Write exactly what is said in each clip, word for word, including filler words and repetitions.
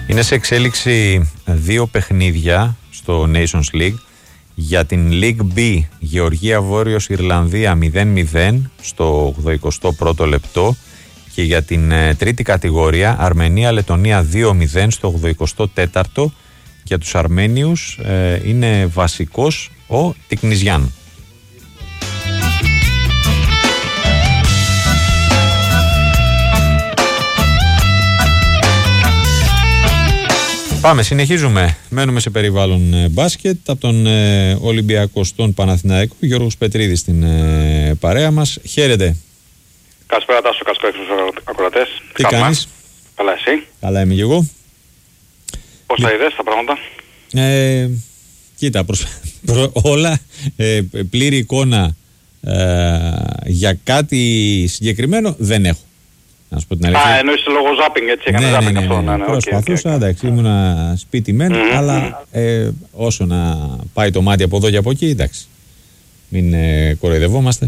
Είναι σε εξέλιξη δύο παιχνίδια στο Nations League. Για την League B, Γεωργία Βόρειος Ιρλανδία μηδέν μηδέν στο ογδοηκοστό πρώτο λεπτό, και για την ε, τρίτη κατηγορία Αρμενία Λετωνία δύο μηδέν στο ογδοηκοστό τέταρτο. Για τους Αρμένιους ε, είναι βασικός ο Τικνιζιάν. Πάμε, συνεχίζουμε. Μένουμε σε περιβάλλον ε, μπάσκετ. Από τον ε, Ολυμπιακό στον Παναθηναϊκό, Γιώργος Πετρίδης στην ε, παρέα μας. Χαίρετε. Καλησπέρα Τάσο, καλησπέρα στους ακροατές. Τι κάνεις? Καλά, εσύ? Καλά είμαι και εγώ. Πώς τα είδες τα πράγματα? Ε, κοίτα, προς, προ, όλα ε, πλήρη εικόνα ε, για κάτι συγκεκριμένο δεν έχω. Να σου πω την αλήθεια. Α, εννοείς λόγω ζάπινγκ, έτσι, έκανε ναι, ζάπινγκ ναι, ναι, αυτό. ναι, Ναι, ναι, προσπαθούσα, okay, okay. εντάξει, ήμουνα σπίτι μεν, mm-hmm. αλλά ε, όσο να πάει το μάτι από εδώ και από εκεί, εντάξει, μην ε, κοροϊδευόμαστε.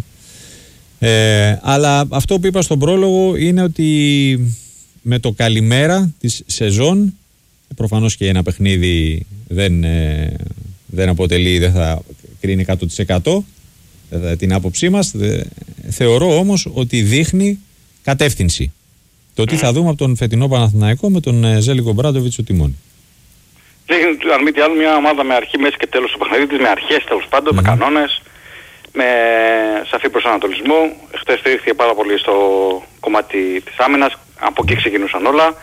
Ε, αλλά αυτό που είπα στον πρόλογο είναι ότι με το καλημέρα της σεζόν, προφανώς και ένα παιχνίδι δεν, ε, δεν αποτελεί, δεν θα κρίνει εκατό τοις εκατό ε, την άποψή μας, δε, θεωρώ όμως ότι δείχνει κατεύθυνση. Το τι θα δούμε από τον φετινό Παναθηναϊκό με τον Ζέλικο Μπράντοβιτς στο τιμόνι. Δείχνει, αν μη τι άλλο, μια ομάδα με αρχή, μέση και τέλος του παιχνίδι, με αρχές τέλος πάντων, mm-hmm. με κανόνες, με σαφή προσανατολισμό. Χθες στηρίχθηκε πάρα πολύ στο κομμάτι της άμυνας, από εκεί ξεκινούσαν όλα.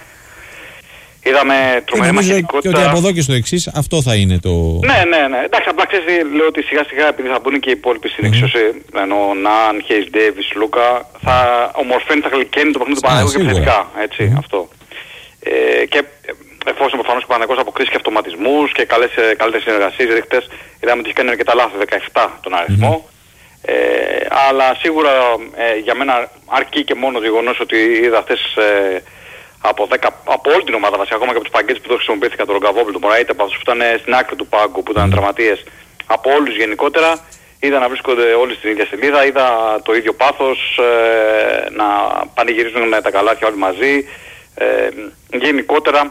Είδαμε τρομερή μαχητικότητα. Και ότι από εδώ και στο εξής αυτό θα είναι το... Ναι, ναι, ναι. Εντάξει, απλά ξέρεις, λέω ότι σιγά σιγά επειδή θα μπουν και οι υπόλοιποι στην mm-hmm. εξώση, ενώ Ναν, Χέις Ντέιβις, Λούκα, θα ομορφαίνει, θα γλυκαίνει το παιχνίδι του Παναθηναϊκού και επιθετικά. Έτσι, mm-hmm. αυτό. Ε, και εφόσον προφανώς ο Παναθηναϊκός αποκρίσει και αυτοματισμούς και καλές, καλύτερες συνεργασίες, δηλαδή χτες είδαμε ότι έχει κάνει αρκετά λάθη, δεκαεπτά τον αριθμό. Mm-hmm. Ε, αλλά σίγουρα ε, για μένα αρκεί και μόνο το γεγονός ότι είδα χτες ε, από, δέκα, από όλη την ομάδα βασικά, ακόμα και από τους παγκέτες που το χρησιμοποιήθηκαν, τον Ρογκαβόπουλο, τον Μωραΐτα, από αυτούς που ήταν στην άκρη του πάγκου, που ήταν mm. τραυματίες, από όλους γενικότερα, είδα να βρίσκονται όλοι στην ίδια σελίδα, είδα το ίδιο πάθος, ε, να πανηγυρίζουν τα καλάθια όλοι μαζί, ε, γενικότερα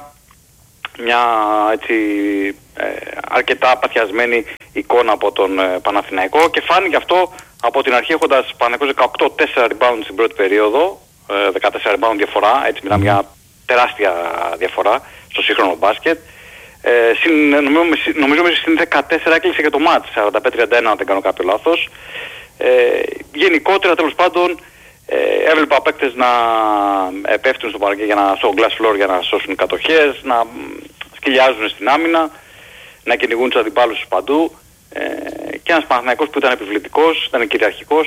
μια έτσι, ε, αρκετά παθιασμένη εικόνα από τον ε, Παναθηναϊκό, και φάνηκε αυτό από την αρχή, έχοντας Παναθηναϊκός δεκαοκτώ τέσσερα rebound στην πρώτη περίοδο, ε, δεκατέσσερα rebound διαφορά, έτσι μιλάμε για τεράστια διαφορά στο σύγχρονο μπάσκετ. Ε, συν, νομίζω, νομίζω ότι στην δεκατέσσερα έκλεισε και το μάτς, σαράντα πέντε τριάντα ένα αν δεν κάνω κάποιο λάθος. Ε, γενικότερα τέλος πάντων ε, έβλεπα παίκτες να ε, πέφτουν στο παρακέ για να, στο glass floor για να σώσουν κατοχές, να σκυλιάζουν στην άμυνα, να κυνηγούν τους αντιπάλους τους παντού. Ε, και ένας Παναθηναϊκός που ήταν επιβλητικός, ήταν κυριαρχικός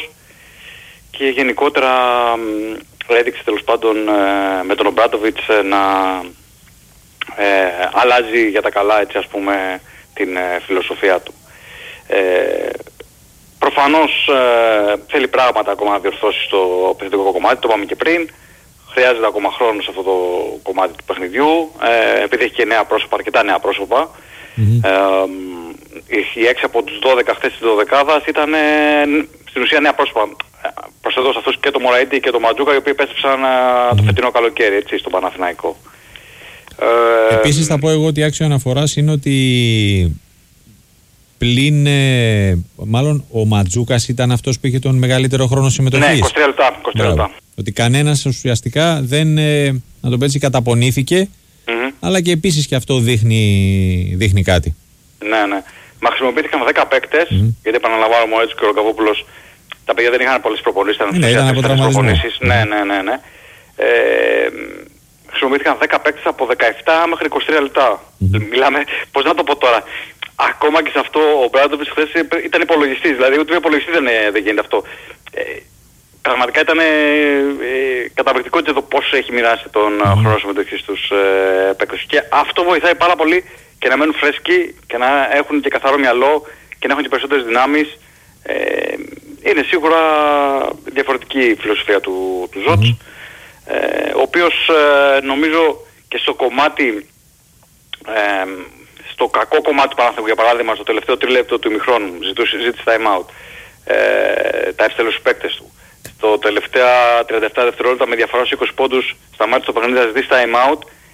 και γενικότερα ε, έδειξε τέλος πάντων ε, με τον Ομπράντοβιτς ε, να ε, αλλάζει για τα καλά, έτσι ας πούμε, την ε, φιλοσοφία του. Ε, προφανώς ε, θέλει πράγματα ακόμα να διορθώσει στο παιχνιδικό κομμάτι, το είπαμε και πριν. Χρειάζεται ακόμα χρόνο σε αυτό το κομμάτι του παιχνιδιού, ε, επειδή έχει και νέα πρόσωπα, αρκετά νέα πρόσωπα. Mm-hmm. Ε, οι έξι από τους δώδεκα χθες της δωδεκάδας ήταν ε, στην ουσία νέα πρόσωπα. Προσθέτω σε αυτούς και το Μωραΐτη και το Ματζούκα, οι οποίοι επέστρεψαν mm-hmm. το φετινό καλοκαίρι, έτσι, στον Παναθηναϊκό. Ε, Επίσης θα πω εγώ ότι άξιο αναφοράς είναι ότι πλην, ε, μάλλον ο Ματζούκας ήταν αυτός που είχε τον μεγαλύτερο χρόνο συμμετοχής. Ναι, είκοσι τρία λεπτά. είκοσι τρία λεπτά. Ότι κανένας ουσιαστικά δεν, ε, να το πω έτσι, καταπονήθηκε, mm-hmm. αλλά και επίσης και αυτό δείχνει, δείχνει κάτι. Ναι, ναι. Μα χρησιμοποιήθηκαν δέκα παίκτες, mm-hmm. γιατί επαναλαμβάνω ο έτσι και ο Ρογκαβόπουλος, τα παιδιά δεν είχαν πολλές προπονήσεις, ήταν ναι, ήταν από προπονήσεις. Mm-hmm. Ναι, ναι, ναι, ναι. Ε, χρησιμοποιήθηκαν δέκα παίκτες από δεκαεπτά μέχρι είκοσι τρία λεπτά. Mm-hmm. Μιλάμε, πώς να το πω τώρα, ακόμα και σε αυτό ο Μπράντοβιτς χθες ήταν υπολογιστής, δηλαδή ούτε υπολογιστή δεν, δεν γίνεται αυτό. Ε, πραγματικά ήταν ε, ε, καταπληκτικό και το πώς έχει μοιράσει τον mm-hmm. χρόνο συμμετοχής στους ε, παίκτες. Και αυτό βοηθάει πάρα πολύ και να μένουν φρέσκοι και να έχουν και καθαρό μυαλό και να έχουν και περισσότερες δυνάμεις. Ε, είναι σίγουρα διαφορετική η φιλοσοφία του, του Ζότς, mm-hmm. ε, ο οποίος ε, νομίζω και στο κομμάτι, ε, στο κακό κομμάτι του Παναθηναϊκού, για παράδειγμα στο τελευταίο τρίλεπτο του ημιχρόνου, ζήτησε time out, ε, τα εύστελε στους παίκτες του. Στο τελευταία τριάντα επτά δευτερόλεπτα με διαφορά στους είκοσι πόντους σταμάτησε το παιχνίδι να ζητήσει time out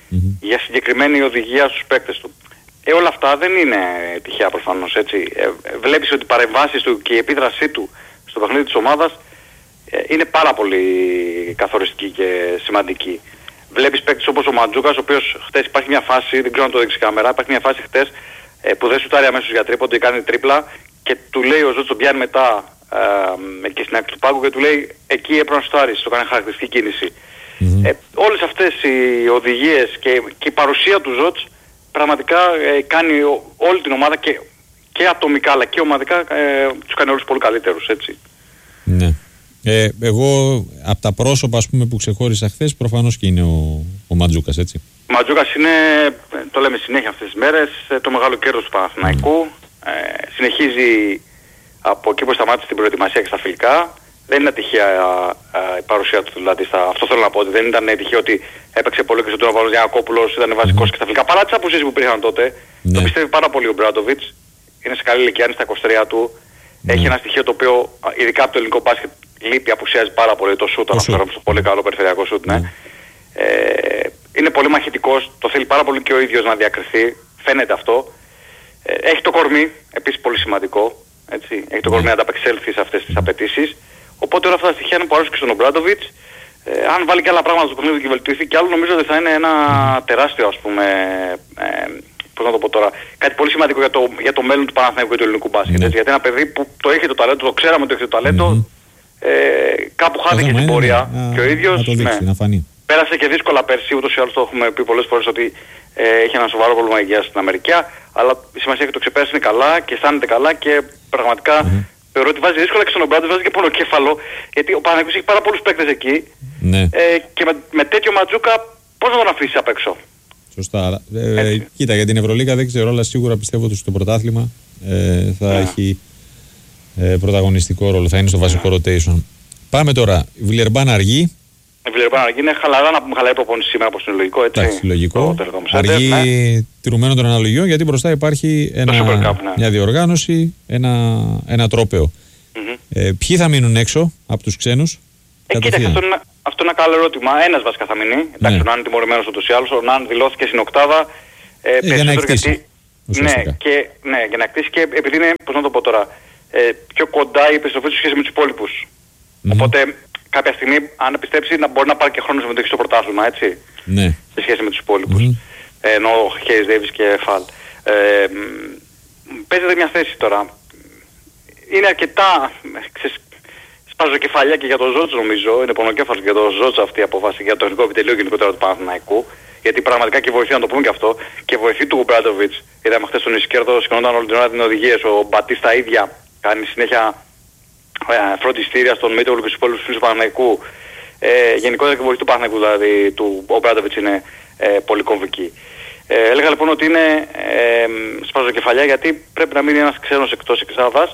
mm-hmm. για συγκεκριμένη οδηγία στους παίκτες του. Ε, όλα αυτά δεν είναι τυχαία προφανώς, έτσι. Ε, βλέπεις ότι οι παρεμβάσεις του και η επίδρασή του στο παιχνίδι της ομάδας ε, είναι πάρα πολύ καθοριστική και σημαντική. Βλέπεις παίκτες όπως ο Μαντζούκας, ο οποίος χτες υπάρχει μια φάση, δεν ξέρω αν το δείξει κάμερα, υπάρχει μια φάση χτες ε, που δεν σουτάρει αμέσως για τρίποντο ή κάνει τρίπλα και του λέει ο Ζώτς, τον πιάνει μετά ε, και στην άκρη του πάγκου και του λέει εκεί έπρεπε να σουτάρεις, το κάνει χαρακτηριστική κίνηση. Mm-hmm. Ε, όλες αυτές οι οδηγίες και, και η παρουσία του Ζώτς πραγματικά ε, κάνει ο, όλη την ομάδα και, και ατομικά αλλά και ομαδικά ε, τους κάνει όλους πολύ καλύτερους, έτσι. Ναι. Ε, εγώ από τα πρόσωπα ας πούμε, που ξεχώρισα χθες προφανώς και είναι ο, ο Μαντζούκας, έτσι. Ο Μαντζούκας είναι, το λέμε συνέχεια αυτές τις μέρες, το μεγάλο κέρδος του Παναθηναϊκού. Mm. Ε, συνεχίζει από εκεί που σταμάτησε την προετοιμασία και στα φιλικά. Δεν είναι τυχαία η παρουσία του, δηλαδή στα, αυτό θέλω να πω, ότι δεν ήταν τυχαίο ότι έπαιξε πολύ και στον τρόπο ο Γιαννακόπουλος, ήταν βασικός mm. και στα φιλικά. Παρά τις απουσίες που υπήρχαν τότε, mm. το πιστεύει πάρα πολύ ο Μπράντοβιτς. Είναι σε καλή ηλικία, είναι στα είκοσι τρία του. Mm. Έχει ένα στοιχείο το οποίο, ειδικά από το ελληνικό μπάσκετ, λείπει, απουσιάζει πάρα πολύ το σούτ, αναφέρομαι στο πολύ καλό περιφερειακό σούτ, ναι. Mm. Ε, είναι πολύ μαχητικός, το θέλει πάρα πολύ και ο ίδιος να διακριθεί, φαίνεται αυτό. Ε, έχει το κορμί, επίσης πολύ σημαντικό, έτσι. Έχει το κορμί να ανταπεξέλθει σε αυτές τις απαιτήσεις. Οπότε όλα αυτά τα στοιχεία είναι που αρέσουν και στον Ομπράντοβιτς. Ε, αν βάλει και άλλα πράγματα στο παιχνίδι και βελτιωθεί κι άλλο, νομίζω ότι θα είναι ένα τεράστιο, ας πούμε, ε, πώς να το πω τώρα, κάτι πολύ σημαντικό για το, για το μέλλον του Παναθηναϊκού και του ελληνικού μπάσκετ. Mm-hmm. Γιατί ένα παιδί που το έχει το ταλέντο, το ξέραμε ότι έχει το ταλέντο, mm-hmm. ε, κάπου χάθηκε στην πορεία να, και ο ίδιος. Να το δείξει, ναι, να φανεί. Πέρασε και δύσκολα πέρσι, ούτως ή άλλως το έχουμε πει πολλές φορές ότι ε, έχει ένα σοβαρό πρόβλημα υγείας στην Αμερική, αλλά η σημασία έχει το ξεπέρασε, είναι καλά και αισθάνεται καλά και πραγματικά. Mm-hmm. Θεωρώ ότι βάζει δύσκολα και στον Ομπράντοβιτς, βάζει και πονοκέφαλο, γιατί ο Παναθηναϊκός έχει πάρα πολλούς παίκτες εκεί. Ναι. Ε, και με, με τέτοιο Ματζούκα πώς να τον αφήσεις απ' έξω. Σωστά. Ε, κοίτα, για την Ευρωλίγα δεν ξέρω, αλλά σίγουρα πιστεύω ότι στο πρωτάθλημα ε, θα yeah. έχει ε, πρωταγωνιστικό ρόλο, θα είναι στο βασικό yeah. rotation. Πάμε τώρα. Η Βιλερμπάν αργεί. Η Βιλερμπάν αργεί, είναι χαλαρά να πούμε, χαλαρή προπόνηση σήμερα, όπως είναι λογικό, έτσι. Εντάξει, λογικό. Αργεί ναι. τηρουμένο των αναλογιών, γιατί μπροστά υπάρχει ένα, Cup, ναι. μια διοργάνωση, ένα, ένα τρόπαιο. Mm-hmm. Ε, ποιοι θα μείνουν έξω από τους ξένους? Ε, κοίταξε, αυτό είναι, αυτό είναι ένα καλό ερώτημα. Ένας βασικά θα μείνει. Εντάξει, ναι. ο Νάν είναι τιμωρημένος ούτως ή άλλως. Ο Νάν δηλώθηκε στην οκτάδα. Ε, ε, για να εκτίσει. Γιατί, ναι, και, ναι, για να εκτίσει και επειδή είναι, πώς να το πω τώρα, ε, πιο κοντά η επιστροφή του σχέση με τους υπόλοιπους. Mm-hmm. Οπότε κάποια στιγμή, αν επιστρέψει, να μπορεί να πάρει και χρόνο συμμετοχή στο πρωτάθλημα, έτσι. Ναι. Σε σχέση με τους υπόλοιπους. Mm-hmm. Ε, ενώ ο Χέις Ντέιβις και Φαλ. Ε, παίζεται μια θέση τώρα. Είναι αρκετά, ξέρεις, σπάζω κεφαλιά και για τον Ζώτς νομίζω, είναι πονοκέφαλος για τον Ζώτς αυτή η απόφαση για το εθνικό επιτελείο γενικότερα του Παναθηναϊκού. Γιατί πραγματικά και βοηθή, να το πούμε και αυτό, και βοηθή του Ομπράντοβιτς. Είδαμε χθες τον Ισκέρδο, σηκωνόταν όλη την ώρα την οδηγίες, ο Μπατίστα ίδια κάνει συνέχεια ε, φροντιστήρια στον Μίτογλου και στους υπόλοιπους φίλους του Παναθηναϊκού. Ε, γενικότερα και βοηθή του Παναθηναϊκού δηλαδή, του Ομπράντοβιτς είναι ε, πολύ κομβική. Ε, έλεγα λοιπόν ότι είναι ε, σπαζοκεφαλιά γιατί πρέπει να μείνει ένας ξένος εκτός εξάδας.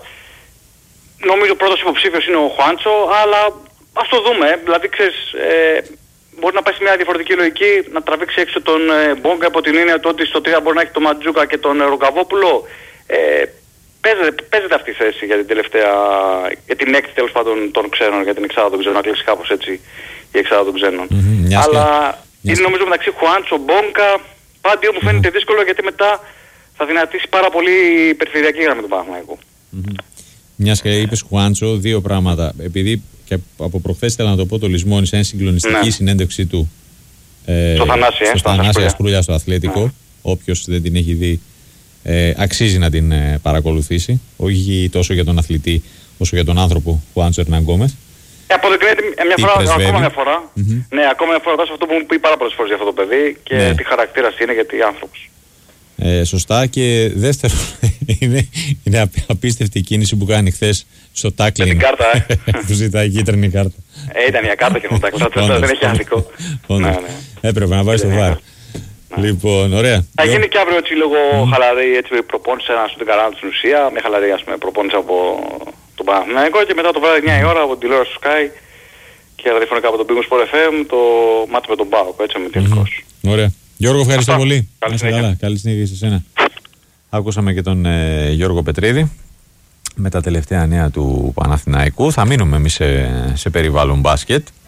Νομίζω ο πρώτος υποψήφιος είναι ο Χουάντσο, αλλά ας το δούμε. Δηλαδή, ξέρεις, ε, μπορεί να πάει σε μια διαφορετική λογική, να τραβήξει έξω τον ε, Μπόγκα από την έννοια του ότι στο τρία μπορεί να έχει τον Ματζούκα και τον ε, Ρογκαβόπουλο. Ε, παίζεται, παίζεται αυτή η θέση για την τελευταία, για την έκτη τέλος πάντων των ξένων, για την εξάδα των ξένων, να κλείσει κάπως έτσι η εξάδα των ξένων. Mm-hmm, αλλά είναι νομίζω μεταξύ Χουάντσο, Μπόγκα, πάντιο μου φαίνεται mm-hmm. δύσκολο γιατί μετά θα δυνατήσει πάρα πολύ η περιφερειακή γραμμή του Παναθηναϊκού. Mm-hmm. Μιας και είπες Χουάντσο, δύο πράγματα. Επειδή και από προχθές ήθελα να το πω το Λισμόνι σε μια συγκλονιστική ναι. συνέντευξη του ε, στο Θανάση Ασπρούλια στο Αθλέτικο. Ναι. Όποιος δεν την έχει δει ε, αξίζει να την ε, παρακολουθήσει. Όχι τόσο για τον αθλητή όσο για τον άνθρωπο Χουάντσο Ερνάν Γκόμες. Ε, αποδεικνύεται μια φορά, ακόμα μια φορά. Mm-hmm. Ναι, ακόμα μια φορά αυτό που μου πει πάρα πολλές φορές για αυτό το παιδί και ναι. τι χαρακτήρας είναι γιατί άνθρωπος. Ε, σωστά. Και δεύτερο, είναι, είναι απίστευτη η κίνηση που κάνει χθες στο τάκλινγκ. Με την κάρτα, ε. που ζητάει κίτρινη κάρτα. Ε, ήταν μια κάρτα και το τάκλινγκ. Δεν έχει άδικο. Ναι, ναι. Έπρεπε να πάει στο βάρ. Λοιπόν, ωραία. Θα γίνει και αύριο έτσι λίγο mm. χαλαρή έτσι, προπόνηση να σου την καράνα στην ουσία. Μια χαλαρή ας πούμε, προπόνηση από τον Παναθηναϊκό και μετά το βράδυ εννιά η ώρα από την τηλεόραση του Sky και ραδιοφωνικά από τον Big Sport εφ εμ το μάτι με τον Πάοκ. Έτσι με τελικός. Mm-hmm. Ωραία. Γιώργο, ευχαριστώ Αυτά. πολύ. Καλή συνέχεια. Καλά. Καλή συνέχεια σε σένα. Άκουσαμε και τον ε, Γιώργο Πετρίδη με τα τελευταία νέα του Παναθηναϊκού. Θα μείνουμε εμείς σε, σε περιβάλλον μπάσκετ.